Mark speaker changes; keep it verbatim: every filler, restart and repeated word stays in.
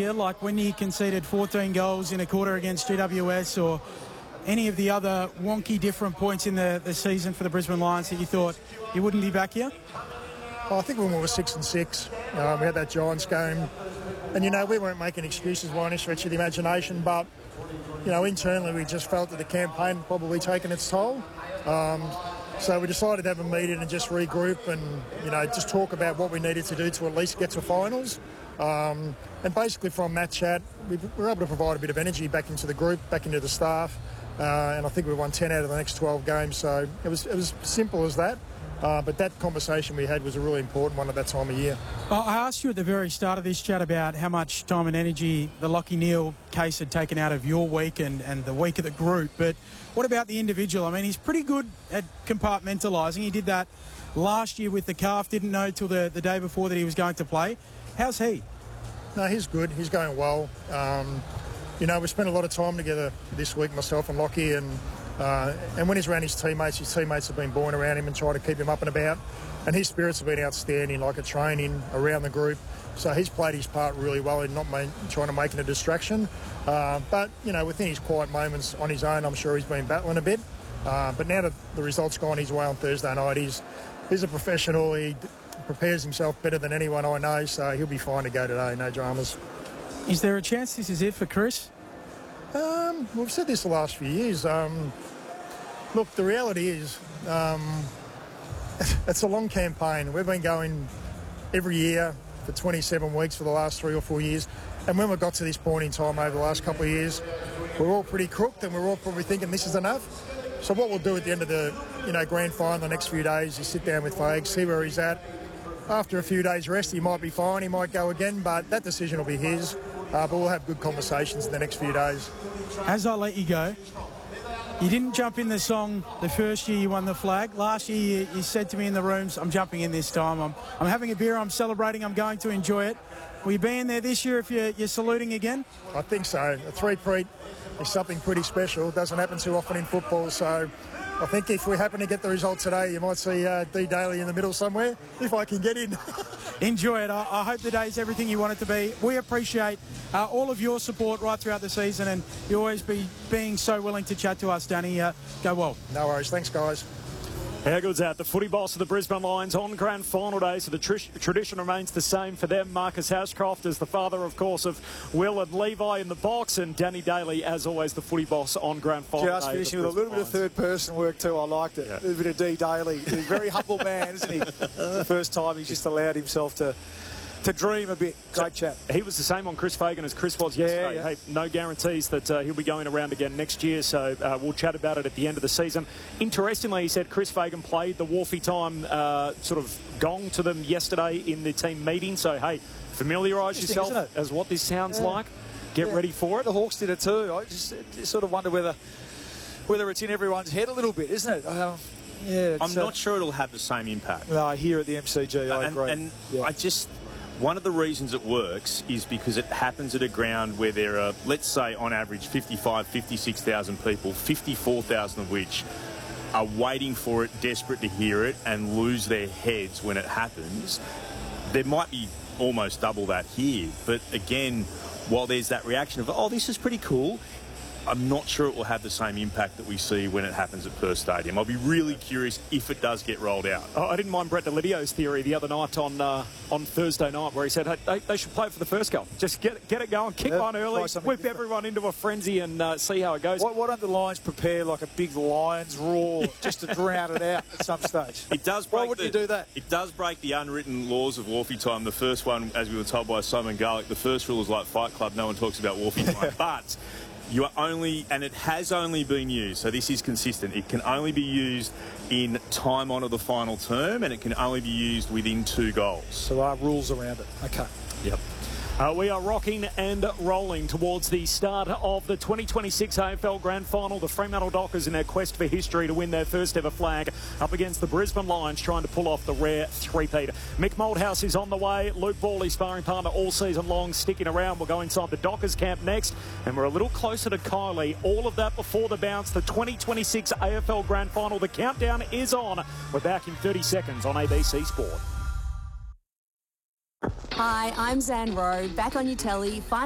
Speaker 1: year, like when he conceded fourteen goals in a quarter against G W S, or any of the other wonky different points in the, the season for the Brisbane Lions that you thought you wouldn't be back here?
Speaker 2: Well, I think when we were six and six, um, we had that Giants game, and you know we weren't making excuses by any stretch of the imagination, but you know internally we just felt that the campaign had probably taken its toll. Um, so we decided to have a meeting and just regroup and you know just talk about what we needed to do to at least get to finals. Um, and basically from that chat, we were able to provide a bit of energy back into the group, back into the staff. Uh, and I think we won ten out of the next twelve games, so it was it was simple as that. Uh, but that conversation we had was a really important one at that time of year.
Speaker 1: I asked you at the very start of this chat about how much time and energy the Lachie Neale case had taken out of your week and, and the week of the group, but what about the individual? I mean, he's pretty good at compartmentalising. He did that last year with the calf, didn't know till the, the day before that he was going to play. How's he?
Speaker 2: No, he's good. He's going well. Um, you know, we spent a lot of time together this week, myself and Lachie, and Uh, and when he's around his teammates, his teammates have been buoying around him and trying to keep him up and about. And his spirits have been outstanding, like at training, around the group. So he's played his part really well in not main, trying to make it a distraction. Uh, but, you know, within his quiet moments on his own, I'm sure he's been battling a bit. Uh, but now that the result's gone his way on Thursday night, he's, he's a professional. He prepares himself better than anyone I know, so he'll be fine to go today, no dramas.
Speaker 1: Is there a chance this is it for Chris?
Speaker 2: Um, we've said this the last few years. Um, look, the reality is um, it's a long campaign. We've been going every year for twenty-seven weeks for the last three or four years. And when we got to this point in time over the last couple of years, we're all pretty crooked and we're all probably thinking this is enough. So what we'll do at the end of the you know, grand final the next few days is sit down with Fags, see where he's at. After a few days rest, he might be fine, he might go again, but that decision will be his. Uh, but we'll have good conversations in the next few days.
Speaker 1: As I let you go, you didn't jump in the song the first year you won the flag. Last year you, you said to me in the rooms, I'm jumping in this time. I'm, I'm having a beer, I'm celebrating, I'm going to enjoy it. Will you be in there this year if you're, you're saluting again?
Speaker 2: I think so. A three-peat is something pretty special. It doesn't happen too often in football, so I think if we happen to get the result today, you might see uh, D Daly in the middle somewhere, if I can get in.
Speaker 1: Enjoy it. I, I hope the day is everything you want it to be. We appreciate uh, all of your support right throughout the season, and you always be being so willing to chat to us, Danny. Uh, go well.
Speaker 2: No worries. Thanks, guys.
Speaker 3: How good's that? The footy boss of the Brisbane Lions on grand final day, so the tr tradition remains the same for them. Marcus Hashcroft is the father, of course, of Will and Levi in the box, and Danny Daly, as always, the footy boss on grand final
Speaker 4: Just
Speaker 3: day.
Speaker 4: Just finishing with a little bit of third-person work too. I liked it.
Speaker 3: Yeah.
Speaker 4: A little bit of D Daly. He's a very humble man, isn't he? The first time he's just allowed himself to to dream a bit. Great chat.
Speaker 3: He was the same on Chris Fagan as Chris was yesterday.
Speaker 4: Yeah, yeah.
Speaker 3: Hey, no guarantees that uh, he'll be going around again next year, so uh, we'll chat about it at the end of the season. Interestingly, he said Chris Fagan played the Wharfie time uh, sort of gong to them yesterday in the team meeting, so hey, familiarise yourself as what this sounds
Speaker 4: yeah.
Speaker 3: like. Get
Speaker 4: yeah.
Speaker 3: ready for it.
Speaker 4: The Hawks did it too. I just, just sort of wonder whether whether it's in everyone's head a little bit, isn't it? Um, yeah,
Speaker 5: I'm
Speaker 4: uh,
Speaker 5: not sure it'll have the same impact.
Speaker 4: No, here at the M C G, I
Speaker 5: and,
Speaker 4: agree.
Speaker 5: And
Speaker 4: yeah.
Speaker 5: I just... One of the reasons it works is because it happens at a ground where there are, let's say, on average, fifty-five, fifty-six thousand people, fifty-four thousand of which are waiting for it, desperate to hear it, and lose their heads when it happens. There might be almost double that here. But again, while there's that reaction of, oh, this is pretty cool, I'm not sure it will have the same impact that we see when it happens at Perth Stadium. I'll be really curious if it does get rolled out.
Speaker 3: Oh, I didn't mind Brett Delidio's theory the other night on uh, on Thursday night, where he said hey, they, they should play it for the first goal. Just get get it going, kick
Speaker 4: yeah,
Speaker 3: one early, whip different. everyone into a frenzy, and uh, see how it goes.
Speaker 4: Why, why don't the Lions prepare like a big Lions roar just to drown it out at some stage?
Speaker 5: It does break
Speaker 4: Why wouldn't
Speaker 5: the,
Speaker 4: you do that?
Speaker 5: It does break the unwritten laws of Wharfie time. The first one, as we were told by Simon Garlick, the first rule is like Fight Club. No one talks about Wharfie time. But you are only, and it has only been used, so this is consistent, it can only be used in time on of the final term, and it can only be used within two goals.
Speaker 4: So there are rules around it. Okay.
Speaker 3: Yep. Uh, we are rocking and rolling towards the start of the twenty twenty-six A F L Grand Final. The Fremantle Dockers in their quest for history to win their first ever flag up against the Brisbane Lions, trying to pull off the rare three-peat. Mick Malthouse is on the way. Luke Ball, his sparring partner all season long, sticking around. We'll go inside the Dockers camp next, and we're a little closer to Kylie. All of that before the bounce. The twenty twenty-six A F L Grand Final. The countdown is on. We're back in thirty seconds on A B C Sport.
Speaker 6: Hi, I'm Zan Rowe, back on your telly.